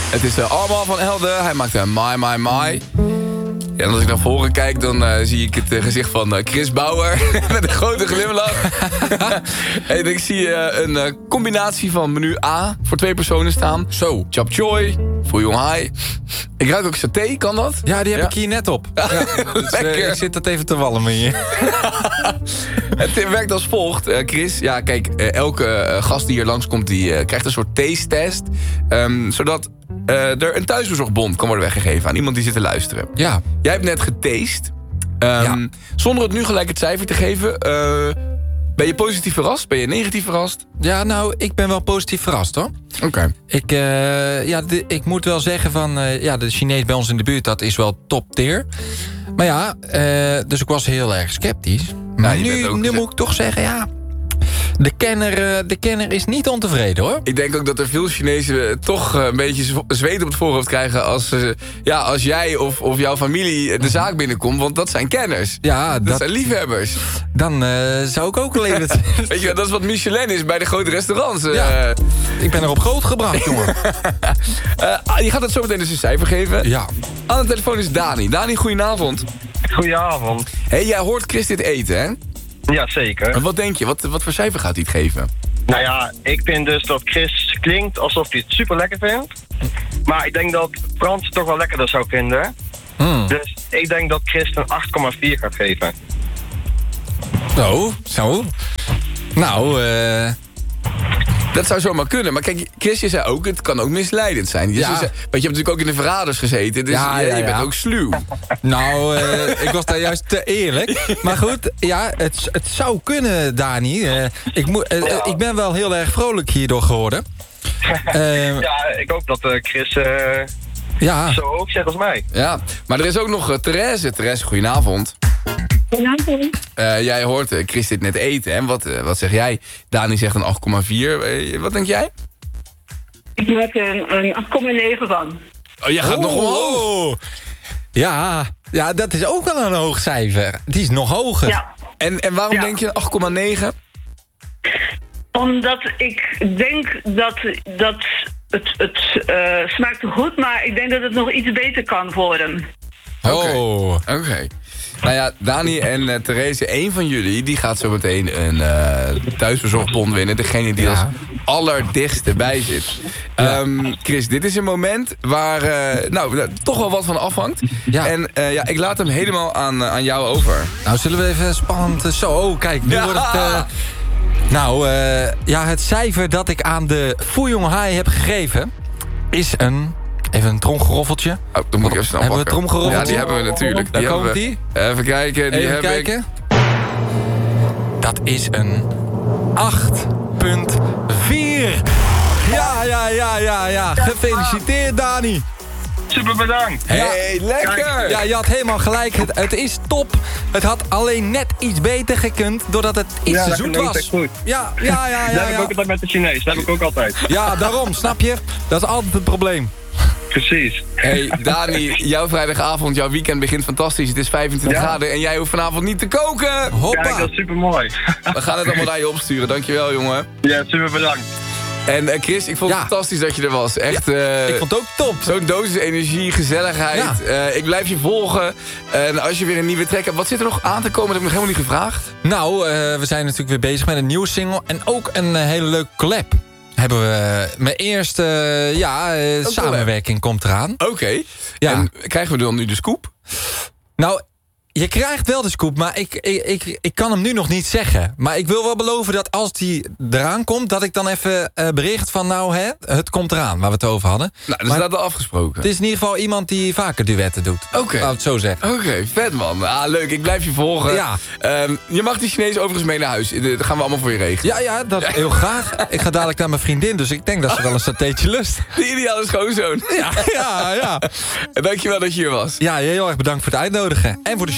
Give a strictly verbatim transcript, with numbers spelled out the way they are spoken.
Het is uh, allemaal van Elde. Hij maakt een uh, My My My. Ja, en als ik naar voren kijk, dan uh, zie ik het uh, gezicht van uh, Chris Bauer. Met een grote glimlach. En ik zie uh, een uh, combinatie van menu A voor twee personen staan. Zo. Chap choy, voor jong hai. Ik ruik ook saté, kan dat? Ja, die heb ja. ik hier net op. Ja, dus, Lekker. Uh, ik zit dat even te walmen hier. Het werkt als volgt, uh, Chris. Ja, kijk, uh, elke uh, gast die hier langskomt, die uh, krijgt een soort taste-test. Um, zodat uh, er een thuisbezorgbon kan worden weggegeven aan iemand die zit te luisteren. Ja. Jij hebt net getast. Um, ja. Zonder het nu gelijk het cijfer te geven. Uh, ben je positief verrast? Ben je negatief verrast? Ja, nou, ik ben wel positief verrast, hoor. Oké. Okay. Ik, uh, ja, de, ik moet wel zeggen van... Uh, ja, de Chinees bij ons in de buurt, dat is wel top tier. Maar ja, uh, dus ik was heel erg sceptisch. Maar ja, nu, nu moet ik toch zeggen, ja... De kenner, de kenner is niet ontevreden, hoor. Ik denk ook dat er veel Chinezen toch een beetje zweet op het voorhoofd krijgen... als, ja, als jij of, of jouw familie de zaak binnenkomt. Want dat zijn kenners. Ja, dat, dat zijn liefhebbers. Dan uh, zou ik ook alleen het... Weet je, dat is wat Michelin is bij de grote restaurants. Ja, uh, ik ben erop groot gebracht, jongen. uh, je gaat het zo meteen dus een cijfer geven. Ja. Aan de telefoon is Dani. Dani, goedenavond. Goedenavond. Hé, hey, jij hoort Chris dit eten, hè? Ja, zeker. En wat denk je? Wat, wat voor cijfer gaat hij het geven? Nou ja, ik vind dus dat Chris klinkt alsof hij het super lekker vindt. Maar ik denk dat Frans het toch wel lekkerder zou vinden. Hmm. Dus ik denk dat Chris een acht komma vier gaat geven. Zo, zo. Nou, eh... Uh... Dat zou zomaar kunnen. Maar kijk, Chris, je zei ook, het kan ook misleidend zijn. Dus ja. je, zei, want je hebt natuurlijk ook in de verraders gezeten. Dus ja, ja, ja, je bent ja. ook sluw. Nou, uh, ik was daar juist te eerlijk. Maar goed, ja, het, het zou kunnen, Dani. Uh, ik, moet, uh, ja. ik ben wel heel erg vrolijk hierdoor geworden. Uh, ja, ik hoop dat uh, Chris uh, ja. zo hoog zet als mij. Ja, maar er is ook nog uh, Therese. Therese, goedenavond. Goedenavond. Uh, jij hoort uh, Chris dit net eten. Hè? Wat, uh, wat zeg jij? Dani zegt een acht komma vier. Uh, wat denk jij? Ik maak er een acht komma negen van. Oh, jij gaat oh. nog omhoog. Ja, ja, dat is ook wel een hoog cijfer. Die is nog hoger. Ja. En, en waarom ja. denk je een acht komma negen? Omdat ik denk dat, dat het, het uh, smaakt goed, maar ik denk dat het nog iets beter kan worden. Oké. Okay. Oh. Oké. Okay. Nou ja, Dani en uh, Therese, één van jullie... die gaat zo meteen een uh, thuisbezorgbon winnen. Degene die ja. als allerdichtst erbij zit. Ja. Um, Chris, dit is een moment waar uh, nou, toch wel wat van afhangt. Ja. En uh, ja, ik laat hem helemaal aan, uh, aan jou over. Nou, zullen we even spannend... Uh, zo, oh, kijk, nu ja. wordt het... Uh, nou, uh, ja, het cijfer dat ik aan de Fuyong Hai heb gegeven... is een... Even een tromgeroffeltje. Oh, dan moet ik even snel hebben we een tromgeroffeltje? Ja, die hebben we natuurlijk. Daar die komt die. Even kijken. Die even heb kijken. Ik. Dat is een acht komma vier. Ja, ja, ja, ja, ja. Gefeliciteerd, Dani. Super bedankt. Hey, ja. lekker. Ja, je had helemaal gelijk. Het, het is top. Het had alleen net iets beter gekund, doordat het iets ja, te zoet was. Echt goed. Ja, ja, ja, ja. Dat ja, heb ik ja. ook altijd met de Chinees. Dat heb ik ook altijd. Ja, daarom, snap je? Dat is altijd het probleem. Precies. Hey, Dani, jouw vrijdagavond, jouw weekend begint fantastisch. Het is vijfentwintig ja. graden en jij hoeft vanavond niet te koken. Hoppa. Kijk, dat is super mooi. We gaan het allemaal naar je opsturen. Dankjewel, jongen. Ja, super bedankt. En uh, Chris, ik vond het ja. fantastisch dat je er was. Echt, ja, uh, ik vond het ook top. Zo'n dosis energie, gezelligheid. Ja. Uh, ik blijf je volgen. En als je weer een nieuwe track hebt, wat zit er nog aan te komen? Dat heb ik nog helemaal niet gevraagd. Nou, uh, we zijn natuurlijk weer bezig met een nieuwe single. En ook een uh, hele leuke collab. Hebben we mijn eerste uh, ja, uh, samenwerking komt eraan. Oké. Okay. Ja. En krijgen we dan nu de scoop? Nou, je krijgt wel de scoop, maar ik, ik, ik, ik kan hem nu nog niet zeggen. Maar ik wil wel beloven dat als die eraan komt... dat ik dan even uh, bericht van nou, hè, het komt eraan, waar we het over hadden. Nou, dat is dat al afgesproken. Het is in ieder geval iemand die vaker duetten doet. Oké. Okay. Laat het zo zeggen. Oké, okay, vet man. Ah, leuk, ik blijf je volgen. Ja. Um, je mag die Chinees overigens mee naar huis. Dat gaan we allemaal voor je regelen. Ja, ja, dat heel graag. Ik ga dadelijk naar mijn vriendin, dus ik denk dat ze wel een satéetje lust. De ideale schoonzoon. Ja, ja, ja. En dankjewel dat je hier was. Ja, heel erg bedankt voor het uitnodigen. En voor de